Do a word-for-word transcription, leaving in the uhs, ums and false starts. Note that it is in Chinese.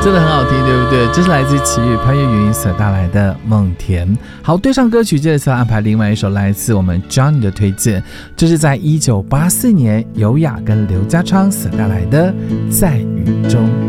真的很好听，对不对？这是来自齐豫潘越云所带来的《梦田》。好，对上歌曲，这次安排另外一首来自我们 Johnny 的推荐，这是在一九八四年尤雅跟刘家昌所带来的《在雨中》。